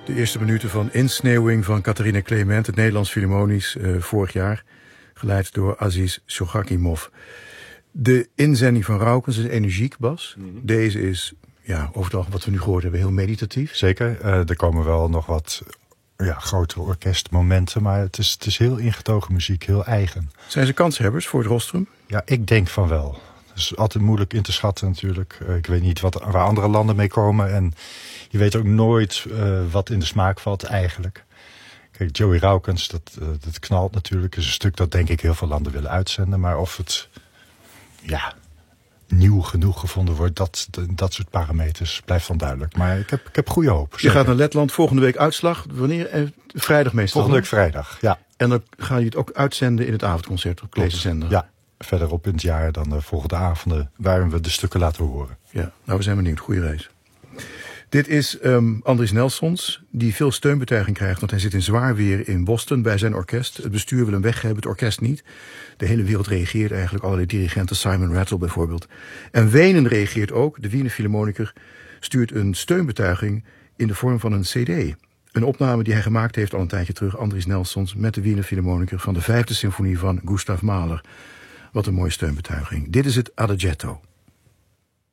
De eerste minuten van Insneeuwing van Catharina Clement, het Nederlands Philharmonisch, vorig jaar. Geleid door Aziz Shogakimov. De inzending van Raukens is energiek, Bas. Deze is, ja, over het algemeen wat we nu gehoord hebben, heel meditatief. Zeker, er komen wel nog wat grotere orkestmomenten, maar het is heel ingetogen muziek, heel eigen. Zijn ze kanshebbers voor het rostrum? Ja, ik denk van wel. Het is altijd moeilijk in te schatten natuurlijk. Ik weet niet waar andere landen mee komen. En je weet ook nooit wat in de smaak valt eigenlijk. Kijk, Joey Raukens, dat knalt natuurlijk. Het is een stuk dat denk ik heel veel landen willen uitzenden. Maar of het nieuw genoeg gevonden wordt, dat soort parameters blijft onduidelijk. Maar ik heb goede hoop. Zeker. Je gaat naar Letland, volgende week uitslag. Wanneer? Vrijdag meestal. Volgende week vrijdag, ja. En dan ga je het ook uitzenden in het avondconcert op deze zender. Ja. Verderop in het jaar dan de volgende avonden, waarin we de stukken laten horen. Ja, nou, we zijn benieuwd. Goeie reis. Dit is Andries Nelsons, die veel steunbetuiging krijgt, want hij zit in zwaar weer in Boston bij zijn orkest. Het bestuur wil hem weg hebben, het orkest niet. De hele wereld reageert eigenlijk, allerlei dirigenten, Simon Rattle bijvoorbeeld. En Wenen reageert ook. De Wiener Philharmoniker stuurt een steunbetuiging in de vorm van een cd. Een opname die hij gemaakt heeft al een tijdje terug, Andries Nelsons, met de Wiener Philharmoniker van de 5e symfonie van Gustav Mahler. Wat een mooie steunbetuiging. Dit is het Adagietto.